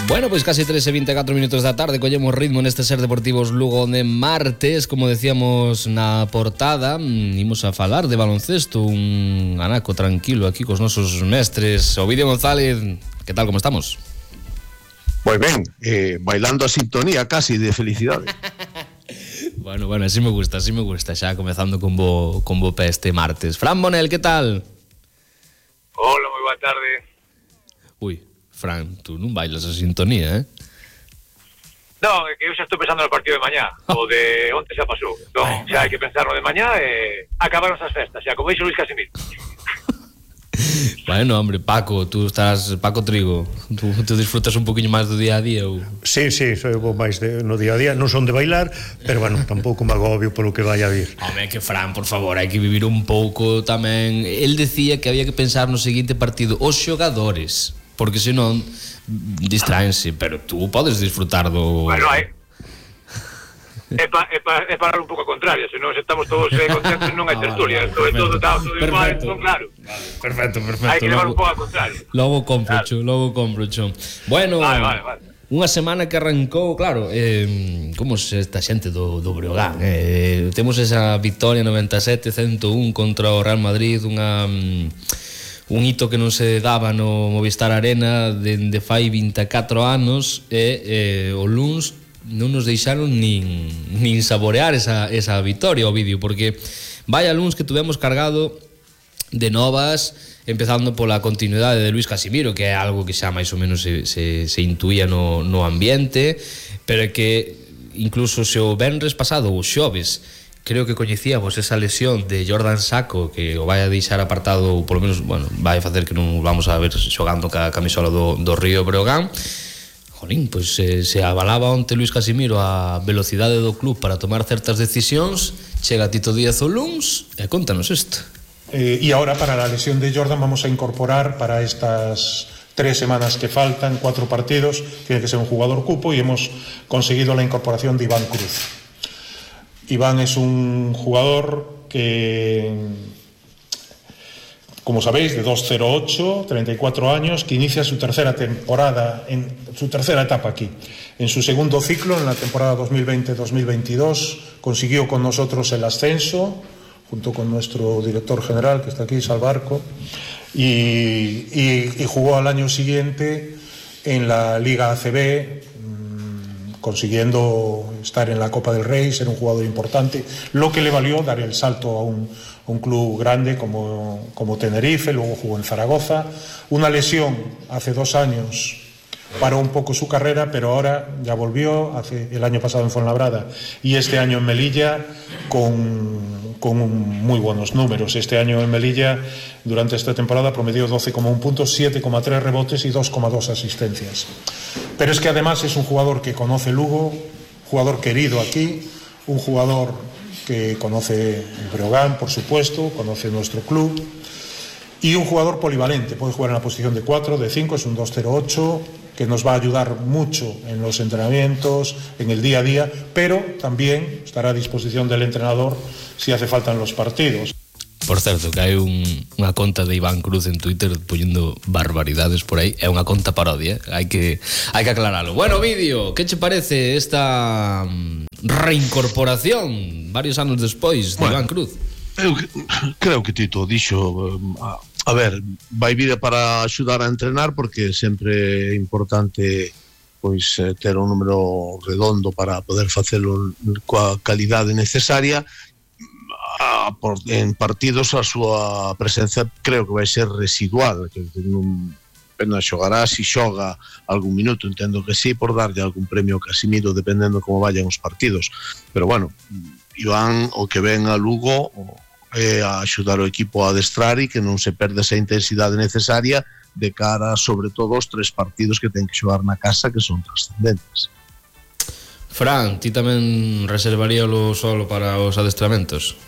Bueno, pois casi 13:24 minutos da tarde collemos ritmo neste Ser Deportivos Lugo de martes. Como decíamos na portada, imos a falar de baloncesto, un anaco tranquilo aquí cos nosos mestres. Ovidio González, que tal, como estamos? Moi ben, bailando a sintonía casi de felicidade. Bueno, así me gusta, xa comezando con bo pé este martes. Fran Bonel, que tal? Hola, moi boa tarde. Ui, Fran, tú non bailas a sintonía, Non, é que eu xa estou pensando no partido de mañá. O de onte xa pasou. Entón, xa hai que pensar no de mañá e acabaron as festas, xa, como dixo Luis Casimiro. Bueno, hombre, Paco, tú estás Paco Trigo. Tú disfrutas un poquinho máis do día a día ou? Sí, soy máis no día a día. Non son de bailar, pero bueno, tampouco me agobio polo que vai a vir. Home, que Fran, por favor, hai que vivir un pouco tamén. El decía que había que pensar no seguinte partido os xogadores, porque senón distráense, pero tú podes disfrutar do... Bueno, é parar un pouco a contraria, senón se estamos todos contentos non hai tertulia, todo está todo igual, todo claro. Perfecto. Hai que levar un pouco a contraria. Logo compro. Bueno, vale. Unha semana que arrancou, claro, como se esta xente do Breogán, temos esa victoria 97-101 contra o Real Madrid, un hito que non se daba no Movistar Arena dende fai 24 anos e o luns non nos deixaron nin saborear esa victoria, o vídeo, porque vaya luns que tuvemos cargado de novas, empezando pola continuidade de Luis Casimiro, que é algo que xa máis ou menos se intuía no ambiente, pero que incluso se o venres pasado, o xoves, creo que coñecíamos esa lesión de Jordan Sacco, que o vai a deixar apartado, ou polo menos, bueno, vai a facer que non vamos a ver xogando ca camisola do Río Breogán. Jolín, pois se avalaba onte Luis Casimiro a velocidade do club para tomar certas decisións, chega Tito Díaz o luns e contanos isto. Y ahora para la lesión de Jordan vamos a incorporar para estas 3 semanas que faltan, 4 partidos, tiene que ser un jugador cupo, y hemos conseguido la incorporación de Iván Cruz. Iván es un jugador que, como sabéis, de 2'08", 34 años, que inicia su tercera temporada, en su tercera etapa aquí. En su segundo ciclo, en la temporada 2020-2022, consiguió con nosotros el ascenso, junto con nuestro director general, que está aquí, Salvarco, y jugó al año siguiente en la Liga ACB, consiguiendo estar en la Copa del Rey, ser un jugador importante, lo que le valió dar el salto a un club grande como Tenerife. Luego jugó en Zaragoza. Una lesión hace 2 años paró un poco su carrera, pero ahora ya volvió, el año pasado en Fuenlabrada y este año en Melilla con muy buenos números. Este año en Melilla, durante esta temporada, promedió 12,1 puntos, 7,3 rebotes y 2,2 asistencias. Pero es que además es un jugador que conoce Lugo, jugador querido aquí, un jugador que conoce el Breogán, por supuesto, conoce nuestro club, y un jugador polivalente. Puede jugar en la posición de 4, de 5, es un 2'08", que nos va a ayudar mucho en los entrenamientos, en el día a día, pero también estará a disposición del entrenador si hace falta en los partidos. Por certo, que hai unha conta de Iván Cruz en Twitter poñendo barbaridades por aí. É unha conta parodia, hai que aclaralo. Bueno, vídeo, que che parece esta reincorporación varios anos despois de Iván Cruz? Eu creo que Tito dixo, a ver, vai vir para axudar a entrenar, porque sempre é importante pois ter un número redondo para poder facelo coa calidade necesaria. En partidos a súa presenza creo que vai ser residual, que non apenas xogará, se xoga algún minuto, entendo que sí, por darlle algún premio a Casimiro dependendo como vayan os partidos, pero bueno, Iván o que ven a Lugo é a axudar o equipo a adestrar e que non se perde esa intensidade necesaria de cara sobre todo aos 3 partidos que ten que xogar na casa, que son trascendentes. Fran, ti tamén reservaríalo solo para os adestramentos?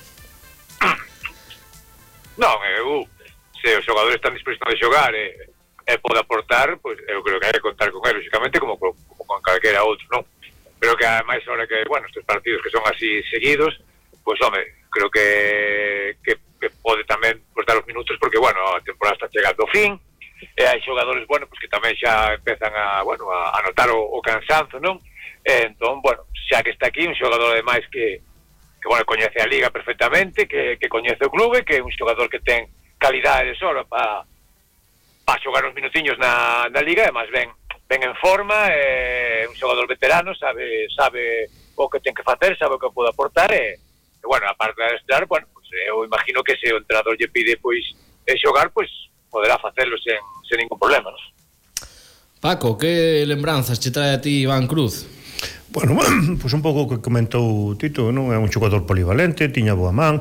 Non, se os xogadores están dispositos a xogar e pode aportar, pois eu creo que hai que contar con ele, lógicamente, como con calquera outro, non? Pero que ademais, ahora que, bueno, estes partidos que son así seguidos, pois, home, creo que pode tamén dar os minutos, porque, bueno, a temporada está chegando ao fin, e hai xogadores, bueno, pues que tamén xa empezan a, bueno, a notar o cansanzo, non? Entón, bueno, xa que está aquí un xogador ademais que bueno, coñece a Liga perfectamente, que coñece o clube, que é un xogador que ten calidade de sobra para xogar uns minutiños na Liga, e máis ben en forma, un xogador veterano, sabe o que ten que facer, sabe o que pode aportar, e bueno, a parte de estar, bueno, pues, eu imagino que se o entrenador lle pide, pois, xogar, pois, poderá facelo sen ningún problema, non? Paco, que lembranzas che trae a ti Iván Cruz? Bueno, pois un pouco o que comentou Tito, non? É un xogador polivalente, tiña boa man,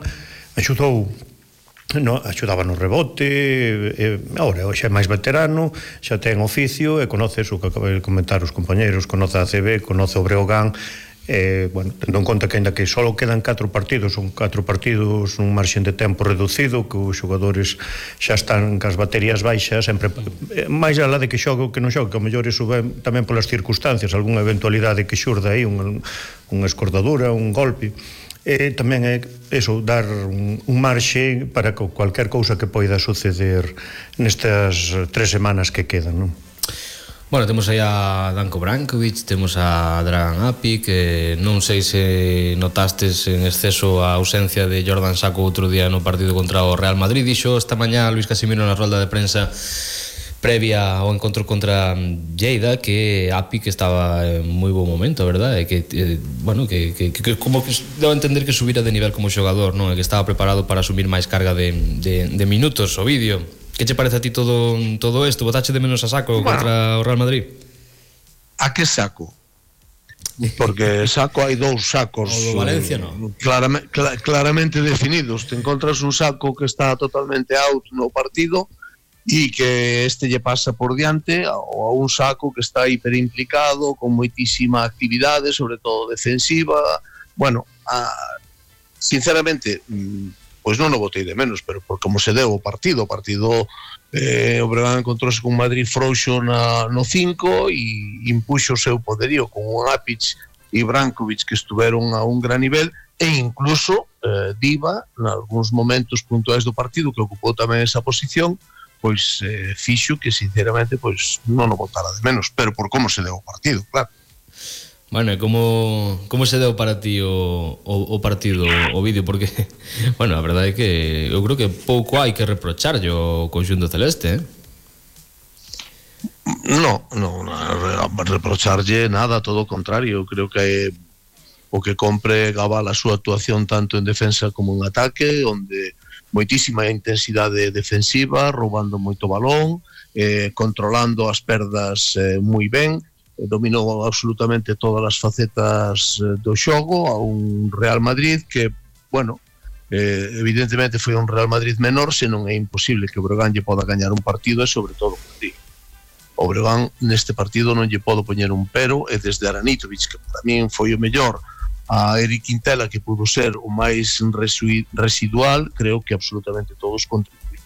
axudaba no rebote, agora xa é máis veterano, xa ten oficio e conoce o que acaba de comentar os compañeros, conoce a ACB, conoce o Breogán. Bueno, tendo en conta que ainda que só quedan 4 partidos, son 4 partidos nun marxen de tempo reducido, que os xogadores xa están cas baterías baixas, sempre máis alá de que xogo que non xogo, que ao mellor iso ven tamén polas circunstancias, algunha eventualidade que xurda aí, unha escordadura, un golpe. Tamén é eso, dar un marxe para que cualquier cousa que poida suceder nestas 3 semanas que quedan, non? Bueno, temos aí a Danko Brankovic, temos a Dragan Api, que non sei se notastes en exceso a ausencia de Jordan Sacco outro día no partido contra o Real Madrid. Dixo esta mañá Luis Casimiro na rolda de prensa previa ao encontro contra Lleida que Api que estaba en moi bo momento, verdad? E que, bueno, que como que debo entender que subira de nivel como xogador, non? E que estaba preparado para asumir máis carga de minutos. O vídeo, que che parece a ti todo isto? Botache de menos a Sacco contra o Real Madrid? A que Sacco? Porque Sacco hai dous Saccos Valencia, no? claramente definidos. Te encontras un Sacco que está totalmente out no partido e que este lle pasa por diante, ou a un Sacco que está hiperimplicado, con moitísima actividade, sobre todo defensiva. Bueno, sinceramente, pois non o botei de menos, pero por como se deu o partido o Breogán encontrouse con Madrid frouxo no 5 e impuxo o seu poderío con un Apic e Brankovic que estuveron a un gran nivel, e incluso Diva, nalgúns momentos puntuais do partido, que ocupou tamén esa posición, pois fixo que sinceramente pois non o botara de menos, pero por como se deu o partido, claro. Bueno, e como se deu para ti o partido, o vídeo? Porque, bueno, a verdade é que eu creo que pouco hai que reprocharlle ao conxunto celeste, No, reprocharlle nada, todo o contrario. Eu creo que o que compre Gabal a súa actuación tanto en defensa como en ataque, onde moitísima intensidade defensiva, roubando moito balón, controlando as perdas moi ben, dominou absolutamente todas as facetas do xogo a un Real Madrid que, bueno, evidentemente foi un Real Madrid menor, senón é imposible que o Breogán lle poda gañar un partido, e sobre todo o Breogán neste partido non lle podo poñer un pero, e desde Aranitovic, que para min foi o mellor, a Eric Quintela, que pudo ser o máis residual, creo que absolutamente todos contribuíron.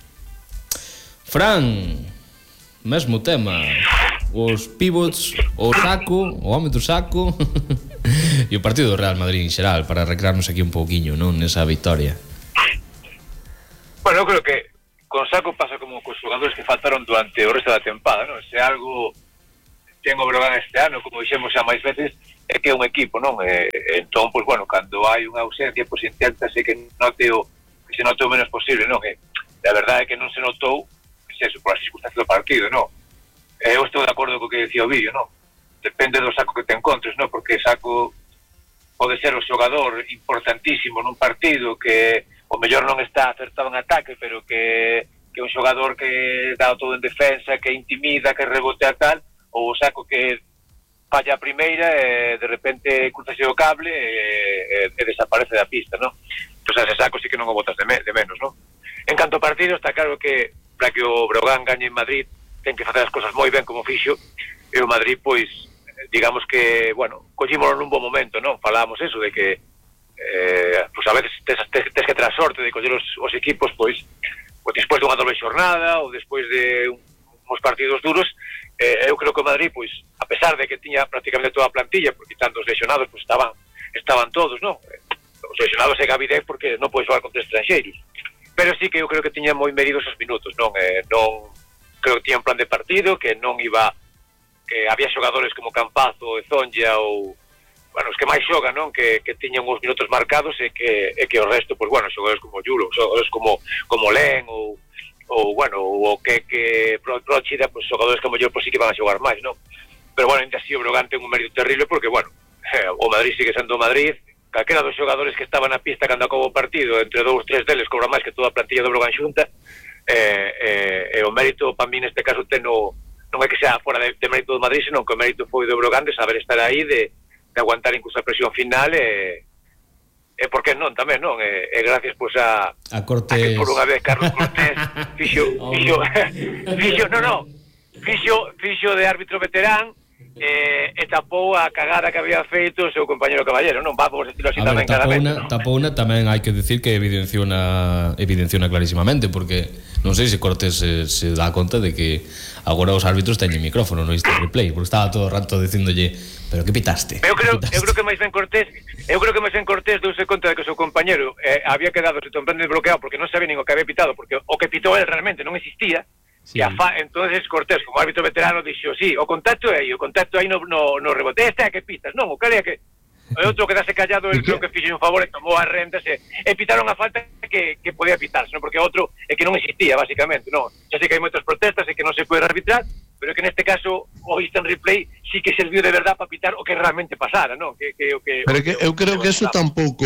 Fran, mesmo tema, os pivots, o Sacco, o home do Sacco e o partido do Real Madrid en xeral, para recrearnos aquí un pouquiño, non, nesa victoria. Bueno, eu creo que con Sacco pasa como cos xogadores que faltaron durante o resto da tempada, non? Se algo ten o Breogán este ano, como dixemos xa máis veces, é que é un equipo, non? Entón, pois, bueno, cando hai unha ausencia, pois inténtase que se note o menos posible, non? A verdade é que non se notou, se eso, por as circunstancias do partido, non? Eu estou de acordo co que decía o vídeo, non? Depende do Sacco que te encontres, non? Porque Sacco pode ser o xogador importantísimo nun partido que o mellor non está acertado en ataque, pero que é un xogador que dá todo en defensa, que intimida, que rebotea tal, ou o Sacco que falla a primeira e de repente cruzase o cable e desaparece da pista, non? Entón, ese Sacco sí que non o botas de menos, non? En canto ao partido, está claro que para que o Breogán gañe en Madrid ten que facer as cosas moi ben como fixo, e o Madrid, pois, digamos que, bueno, collímolo nun bon momento, non? Falábamos eso, de que pois a veces tes que ter a sorte de coller os equipos, pois despois dunha doble xornada ou despois de uns partidos duros. Eu creo que o Madrid, pois, a pesar de que tiña prácticamente toda a plantilla, porque tantos lesionados, pois estaban todos, non? Os lesionados é Gavidec porque non pode xogar contra estranxeiros, pero sí que eu creo que tiña moi medidos os minutos, non? Non creo que tiña un plan de partido, que non iba, que había xogadores como Campazo e Zonja ou, bueno, os que máis xogan, non? Que tiñan uns minutos marcados e que o resto, pues bueno, xogadores como Yulo, xogadores como Len ou bueno, o que Próchida, pues xogadores que a mellor pues sí que van a xogar máis, non? Pero bueno, ainda así o Breogán ten un mérito terrible porque, bueno, o Madrid sigue sendo o Madrid, calquera dos xogadores que estaban na pista cando acabou o partido, entre 2, 3 deles cobra máis que toda a plantilla do Breogán xunta, e o mérito para mí neste caso non é que sea fora de mérito do Madrid, senón que o mérito foi do Breogán de saber estar aí, de aguantar incluso a presión final e por que non tamén, non? E gracias pois a Cortés, a que por unha vez Carlos Cortés fixo de árbitro veterán e tapou a cagada que había feito o seu compañero Caballero, non? Vamos decirlo así tamén claramente. Tapouna tamén hai que decir que evidenciona clarísimamente, porque non sei se Cortés se dá conta de que agora os árbitros teñen micrófono no instant replay, porque estaba todo o rato dicíndolle, pero que pitaste? Eu creo que máis ben Cortés deuse conta de que o seu compañero había quedado totalmente bloqueado porque non sabía nin o que había pitado, porque o que pitou él realmente non existía. Sí. Entonces Cortés, como árbitro veterano, dixo, sí, o contacto aí no rebote, este é que pitas, non, o cal é que o outro quedase callado, el creo que fixo un favor e tomou as rendas e pitaron a falta que podía pitarse, non? Porque o outro é que non existía, basicamente, non? Xa sei que hai moitas protestas e que non se pode arbitrar, pero que neste caso o instant replay sí que serviu de verdad para pitar o que realmente pasara, non? Pero eu creo que eso tampouco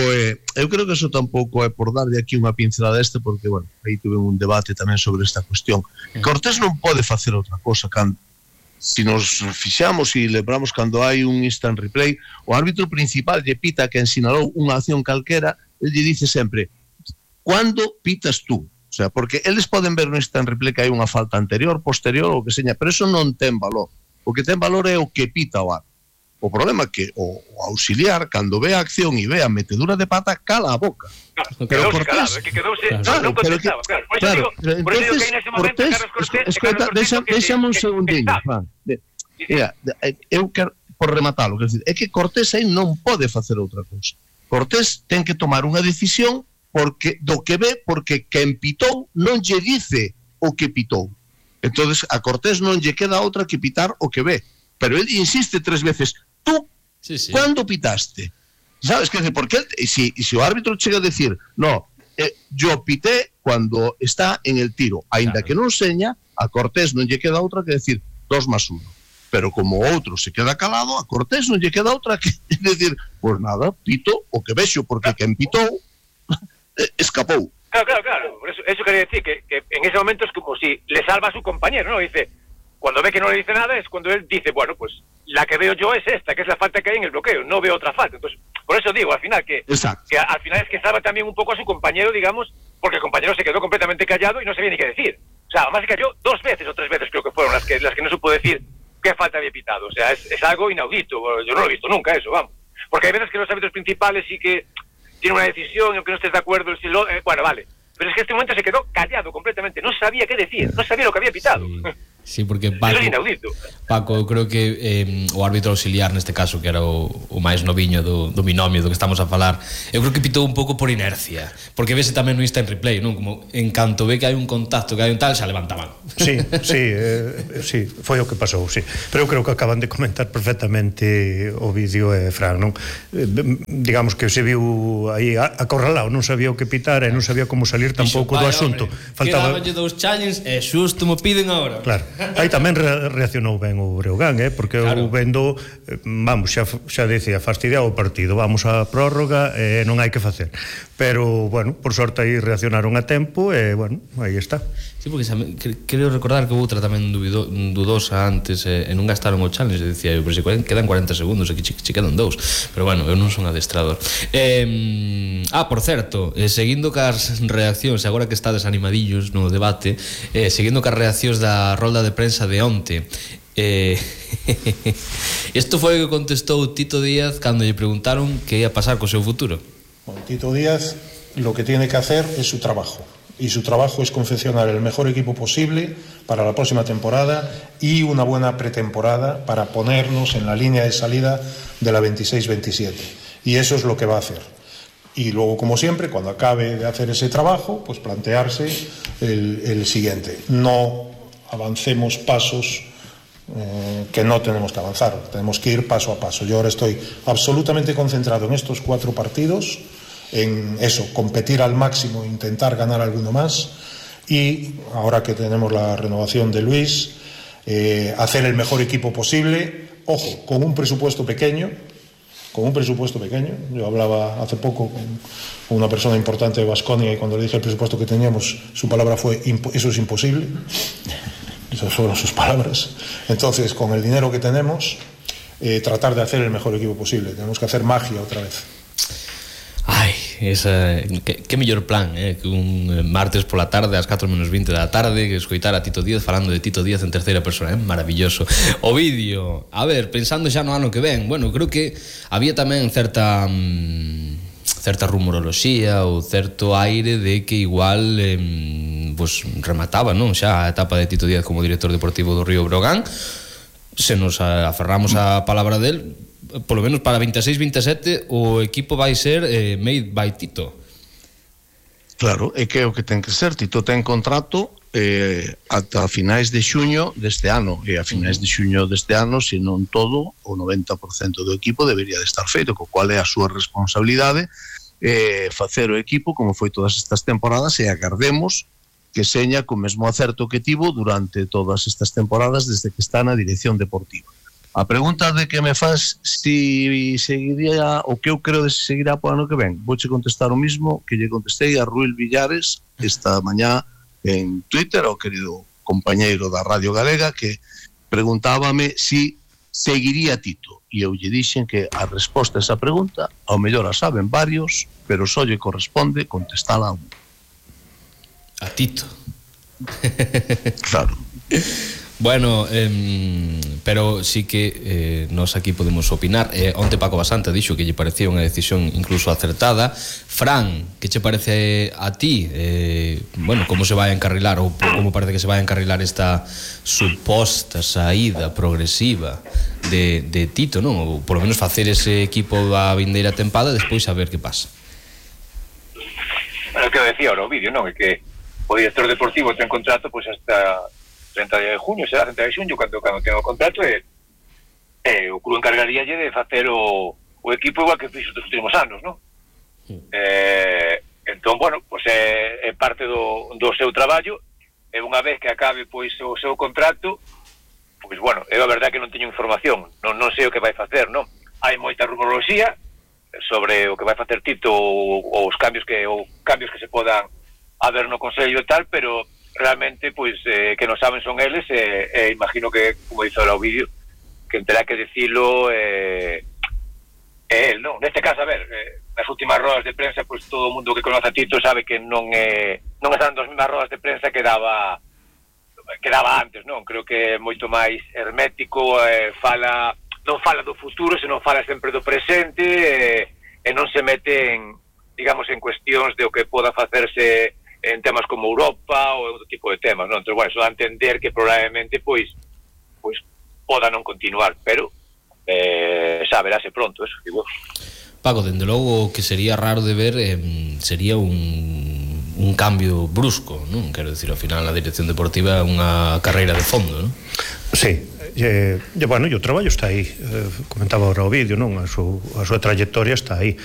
é por darlle aquí unha pincelada porque, bueno, aí tuve un debate tamén sobre esta cuestión. Cortés non pode facer outra cosa cando si nos fixamos e lembramos cando hai un instant replay, o árbitro principal lle pita que ensinalou unha acción calquera, el lle dice sempre, ¿cuándo pitas tú? O sea, porque eles poden ver no instant replay que hai unha falta anterior, posterior ou que seña, pero eso non ten valor. O que ten valor é o que pita o árbitro. O problema é que o auxiliar, cando ve a acción e ve a metedura de pata, cala a boca. Pero Cortés, non contestaba, claro. Por eso digo que nese momento Carlos Cortés... Déxame un segundinho, mira, eu quero, por rematalo, é que Cortés aí non pode facer outra cousa. Cortés ten que tomar unha decisión do que ve, porque quen pitou non lle dice o que pitou. Entonces a Cortés non lle queda outra que pitar o que ve. Pero él insiste 3 veces, tú, ¿cuándo pitaste? ¿Sabes qué? Porque si o árbitro chega a decir, no, yo pité cuando está en el tiro, ainda que non seña, a Cortés non lle queda outra que decir 2+1. Pero como outro se queda calado, a Cortés non lle queda outra que decir, pues nada, pito o que vexo, porque quen pitou escapou. Claro. Por eso quería decir que en ese momento es como si le salva a su compañero, ¿no? Dice, cuando ve que no le dice nada es cuando él dice, bueno, pues la que veo yo es esta, que es la falta que hay en el bloqueo, no veo otra falta. Entonces, por eso digo, al final, que al final es que salva también un poco a su compañero, digamos, porque el compañero se quedó completamente callado y no sabía ni qué decir. O sea, además se cayó 2 veces o 3 veces, creo que fueron las que no supo decir qué falta había pitado. O sea, es algo inaudito. Yo no lo he visto nunca eso, vamos. Porque hay veces que los árbitros principales sí que tienen una decisión, aunque no estés de acuerdo, bueno, vale. Pero es que en este momento se quedó callado completamente, no sabía qué decir, no sabía lo que había pitado. Sí, porque Paco, eu creo que o árbitro auxiliar neste caso, que era o máis noviño do binomio do que estamos a falar, eu creo que pitou un pouco por inercia, porque vese tamén no instant replay, non? Como en canto ve que hai un contacto, que hai un tal, xa levantaban. Sí, foi o que pasou, sí. Pero eu creo que acaban de comentar perfectamente o vídeo Fran, non? Digamos que se viu aí acorralado, non sabía o que pitar e non sabía como salir tampouco do asunto. Quedabanlle 2 challenge e xusto mo piden agora. Claro. Aí tamén reaccionou ben o Breogán, porque claro. Eu vendo, vamos, xa dicía, fastidiado o partido, vamos a prórroga e non hai que facer. Pero, bueno, por sorte aí reaccionaron a tempo e, bueno, aí está. Sí, porque creo recordar que outra tamén dudosa antes e non gastaron o challenge, decía eu, pero se quedan 40 segundos, aquí che quedan 2. Pero bueno, eu non son adestrador. Por certo, seguindo cas reaccións, agora que estades animadillos no debate, seguindo cas reaccións da rolda de prensa de onte, isto foi o que contestou Tito Díaz cando lle preguntaron que ia pasar co seu futuro. Bueno, Tito Díaz lo que tiene que hacer es su trabajo. Y su trabajo es confeccionar el mejor equipo posible para la próxima temporada y una buena pretemporada para ponernos en la línea de salida de la 26-27. Y eso es lo que va a hacer. Y luego, como siempre, cuando acabe de hacer ese trabajo, pues plantearse el siguiente. No avancemos pasos que no tenemos que avanzar, tenemos que ir paso a paso. Yo ahora estoy absolutamente concentrado en estos 4 partidos, en eso, competir al máximo, intentar ganar alguno más, y ahora que tenemos la renovación de Luis, hacer el mejor equipo posible, ojo, con un presupuesto pequeño. Yo hablaba hace poco con una persona importante de Baskonia y cuando le dije el presupuesto que teníamos, su palabra fue: eso es imposible. Esas fueron sus palabras. Entonces, con el dinero que tenemos, tratar de hacer el mejor equipo posible. Tenemos que hacer magia otra vez. Ai, que mellor plan, que un martes pola tarde ás 4:20 da tarde que escoitar a Tito Díaz falando de Tito Díaz en terceira persona, maravilloso. O vídeo, a ver, pensando xa no ano que ven, bueno, creo que había tamén certa rumoroloxía ou certo aire de que igual pues remataba, non, xa a etapa de Tito Díaz como director deportivo do Río Breogán. Se nos aferramos á palabra del, polo menos para 26-27 o equipo vai ser made by Tito. Claro, é que é o que ten que ser. Tito ten contrato ata finais de xuño deste ano, e a finais de xuño deste ano, se non todo, o 90% do equipo debería de estar feito, co cual é a súa responsabilidade facer o equipo como foi todas estas temporadas, e agardemos que seña co mesmo acerto que tivo durante todas estas temporadas desde que está na dirección deportiva. A pregunta de que me faz si seguiría, o que eu creo de se seguirá po ano que ven, vouche contestar o mismo que lle contestei a Ruil Villares esta mañá en Twitter, ao querido compañeiro da Radio Galega, que preguntábame si seguiría Tito, e eu lle dixen que a resposta a esa pregunta ao mellor a saben varios, pero só lle corresponde contestala a un. A Tito. Claro. Bueno, pero sí que nós aquí podemos opinar. Onte Paco Basanta dixo que lle parecía unha decisión incluso acertada. Fran, que che parece a ti? Bueno, como se vai a encarrilar, ou como parece que se vai a encarrilar esta suposta saída progresiva de Tito, non? Ou polo menos facer ese equipo a vindeira tempada e despois a ver que pasa. Bueno, que decía ahora o vídeo, non? É que o director deportivo ten contrato pois hasta 30 de junio, será 30 de xunio cando tenga o contrato, e o club encargaríalle de facer o equipo igual que fixo os últimos anos, non? Entón, bueno, pois é parte do seu traballo, e unha vez que acabe pois o seu contrato, pois bueno, é a verdade que non teño información, non sei o que vai facer, non? Hai moita rumoroloxía sobre o que vai facer Tito ou os cambios que se podan haber no Consello e tal, pero realmente pois que non saben son eles, e imagino que, como dice o vídeo, que terá que decilo el, non? Neste caso, a ver, nas últimas rodas de prensa, pois todo o mundo que conoce a Tito sabe que non están das mesmas rodas de prensa que daba antes, non? Creo que é moito máis hermético, non fala do futuro, senón fala sempre do presente, e non se mete en, digamos, en cuestións de o que poda facerse en temas como Europa ou outro tipo de temas, non? Entón, bueno, eso dá a entender que probablemente pois poda non continuar, pero xa verase pronto, eso, digo. Paco, dende logo, o que sería raro de ver sería un cambio brusco, non? Quero dicir, ao final a dirección deportiva é unha carreira de fondo, non? Sí, bueno, e o traballo está aí, comentaba ahora o vídeo, non? A súa trayectoria está aí.